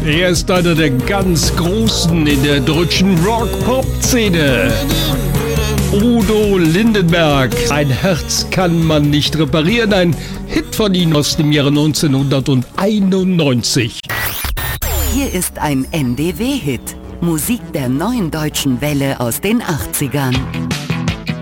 Er ist einer der ganz Großen in der deutschen Rock-Pop-Szene. Udo Lindenberg. Ein Herz kann man nicht reparieren. Ein Hit von ihm aus dem Jahre 1991. Hier ist ein NDW-Hit. Musik der neuen deutschen Welle aus den 80ern.